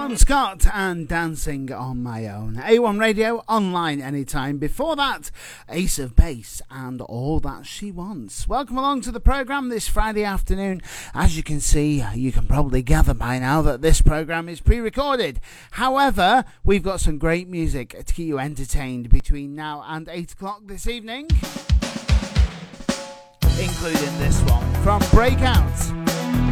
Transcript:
Tom Scott and Dancing on My Own. A1 Radio, online anytime. Before that, Ace of Base and All That She Wants. Welcome along to the programme this Friday afternoon. As you can see, you can probably gather by now that this programme is pre-recorded. However, we've got some great music to keep you entertained between now and 8 o'clock this evening, including this one from Breakout.